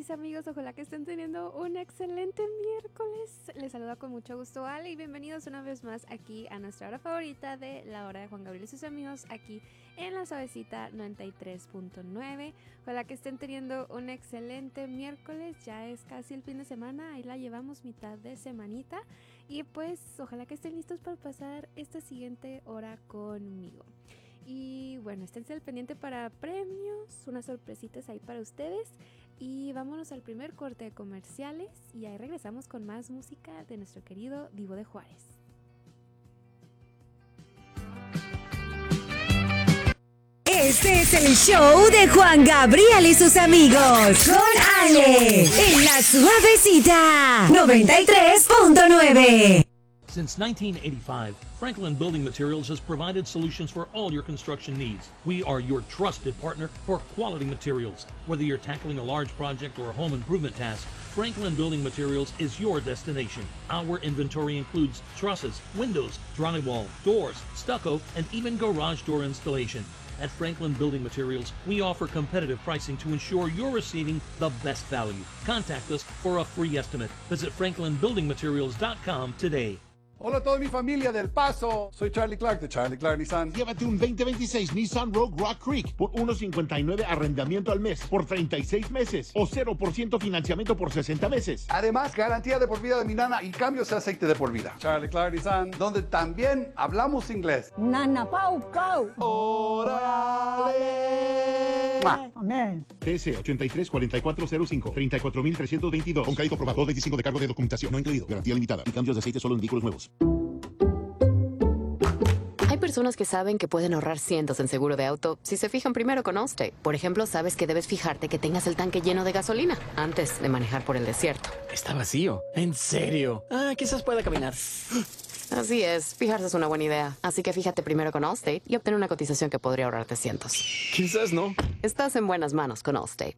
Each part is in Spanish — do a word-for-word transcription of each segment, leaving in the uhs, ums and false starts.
mis amigos, ojalá que estén teniendo un excelente miércoles. Les saluda con mucho gusto Ale y bienvenidos una vez más aquí a nuestra hora favorita de la hora de Juan Gabriel y sus amigos aquí en la Suavecita noventa y tres punto nueve. Ojalá que estén teniendo un excelente miércoles, ya es casi el fin de semana, ahí la llevamos mitad de semanita y pues ojalá que estén listos para pasar esta siguiente hora conmigo. Y bueno, esténse al pendiente para premios, unas sorpresitas ahí para ustedes. Y vámonos al primer corte de comerciales y ahí regresamos con más música de nuestro querido Divo de Juárez. Este es el show de Juan Gabriel y sus amigos. Con Ale, en la Suavecita noventa y tres punto nueve. Since nineteen eighty-five, Franklin Building Materials has provided solutions for all your construction needs. We are your trusted partner for quality materials. Whether you're tackling a large project or a home improvement task, Franklin Building Materials is your destination. Our inventory includes trusses, windows, drywall, doors, stucco, and even garage door installation. At Franklin Building Materials, we offer competitive pricing to ensure you're receiving the best value. Contact us for a free estimate. Visit franklin building materials dot com today. Hola a toda mi familia del Paso, soy Charlie Clark de Charlie Clark Nissan. Llévate un veinte veintiséis Nissan Rogue Rock Creek por uno cincuenta y nueve arrendamiento al mes por treinta y seis meses o cero por ciento financiamiento por sesenta meses. Además, garantía de por vida de mi nana y cambios de aceite de por vida. Charlie Clark Nissan, donde también hablamos inglés. Nana Pau Pau. ¡Órale! Amén. T S ochenta y tres cuarenta y cuatro cero cinco, treinta y cuatro mil trescientos veintidós. Con crédito aprobado, dos veinticinco de cargo de documentación. No incluido. Garantía limitada. Y cambios de aceite solo en vehículos nuevos. Hay personas que saben que pueden ahorrar cientos en seguro de auto si se fijan primero con Allstate. Por ejemplo, sabes que debes fijarte que tengas el tanque lleno de gasolina antes de manejar por el desierto. Está vacío. ¿En serio? Ah, quizás pueda caminar. Así es, fijarse es una buena idea. Así que fíjate primero con Allstate y obtén una cotización que podría ahorrarte cientos. Quizás no. Estás en buenas manos con Allstate.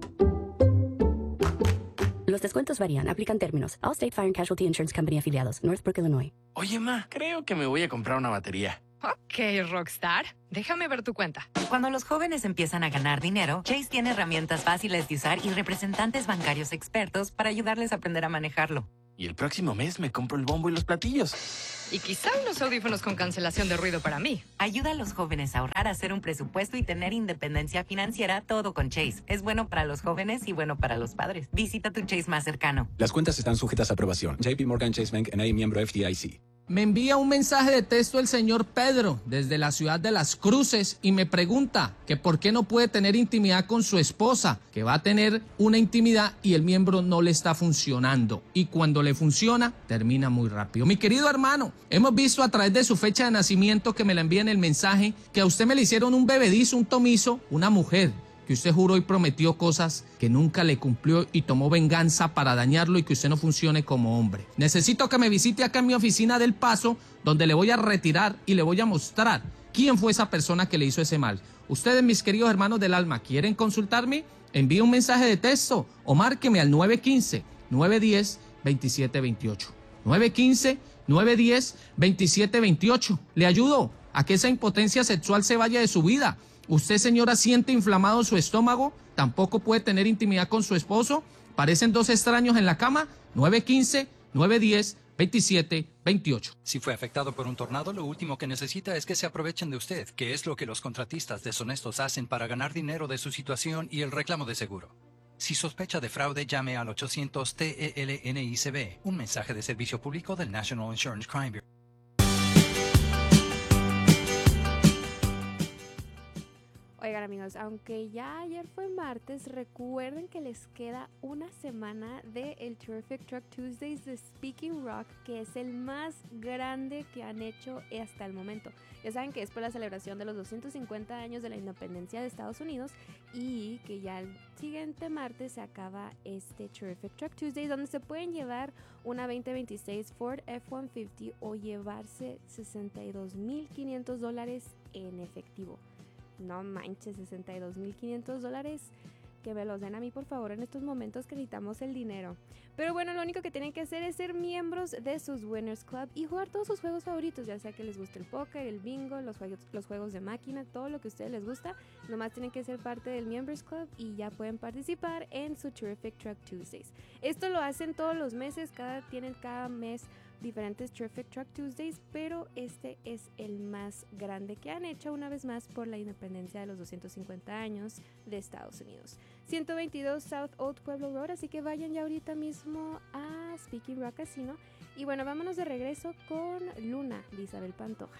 Los descuentos varían, aplican términos. Allstate Fire and Casualty Insurance Company afiliados, Northbrook, Illinois. Oye, ma, creo que me voy a comprar una batería. Ok, Rockstar. Déjame ver tu cuenta. Cuando los jóvenes empiezan a ganar dinero, Chase tiene herramientas fáciles de usar y representantes bancarios expertos para ayudarles a aprender a manejarlo. Y el próximo mes me compro el bombo y los platillos. Y quizá unos audífonos con cancelación de ruido para mí. Ayuda a los jóvenes a ahorrar, a hacer un presupuesto y tener independencia financiera, todo con Chase. Es bueno para los jóvenes y bueno para los padres. Visita tu Chase más cercano. Las cuentas están sujetas a aprobación. J P Morgan Chase Bank N A, miembro F D I C. Me envía un mensaje de texto el señor Pedro desde la ciudad de Las Cruces y me pregunta que por qué no puede tener intimidad con su esposa, que va a tener una intimidad y el miembro no le está funcionando. Y cuando le funciona, termina muy rápido. Mi querido hermano, hemos visto a través de su fecha de nacimiento que me la envían el mensaje que a usted me le hicieron un bebedizo, un tomizo, una mujer que usted juró y prometió cosas que nunca le cumplió y tomó venganza para dañarlo y que usted no funcione como hombre. Necesito que me visite acá en mi oficina del Paso, donde le voy a retirar y le voy a mostrar quién fue esa persona que le hizo ese mal. Ustedes, mis queridos hermanos del alma, ¿quieren consultarme? Envíe un mensaje de texto o márqueme al nueve uno cinco, nueve uno cero, dos siete dos ocho. nueve uno cinco, nueve uno cero, dos siete dos ocho. Le ayudo a que esa impotencia sexual se vaya de su vida. ¿Usted, señora, siente inflamado su estómago? ¿Tampoco puede tener intimidad con su esposo? ¿Parecen dos extraños en la cama? nueve uno cinco, nueve uno cero, dos siete dos ocho. Si fue afectado por un tornado, lo último que necesita es que se aprovechen de usted, que es lo que los contratistas deshonestos hacen para ganar dinero de su situación y el reclamo de seguro. Si sospecha de fraude, llame al ochocientos T E L N I C B, un mensaje de servicio público del National Insurance Crime Bureau. Oigan amigos, aunque ya ayer fue martes, recuerden que les queda una semana de el Terrific Truck Tuesdays de Speaking Rock, que es el más grande que han hecho hasta el momento. Ya saben que es por la celebración de los doscientos cincuenta años de la independencia de Estados Unidos y que ya el siguiente martes se acaba este Terrific Truck Tuesdays, donde se pueden llevar una veinte veintiséis Ford F ciento cincuenta o llevarse sesenta y dos mil quinientos dólares en efectivo. No manches, sesenta y dos mil quinientos dólares. que me los den a mí, por favor, en estos momentos que necesitamos el dinero. Pero bueno, lo único que tienen que hacer es ser miembros de sus Winners Club y jugar todos sus juegos favoritos, ya sea que les guste el póker, el bingo, los juegos, los juegos de máquina, todo lo que a ustedes les gusta. Nomás tienen que ser parte del Members Club y ya pueden participar en su Terrific Truck Tuesdays. Esto lo hacen todos los meses, cada, tienen cada mes diferentes Terrific Truck Tuesdays, pero este es el más grande que han hecho una vez más por la independencia de los doscientos cincuenta años de Estados Unidos. ciento veintidós South Old Pueblo Road, así que vayan ya ahorita mismo a Speaking Rock Casino. Y bueno, vámonos de regreso con Luna de Isabel Pantoja.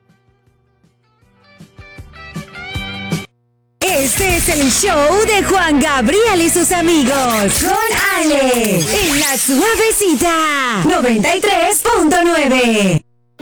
Este es el show de Juan Gabriel y sus amigos. Con Ale. En la Suavecita. noventa y tres punto nueve.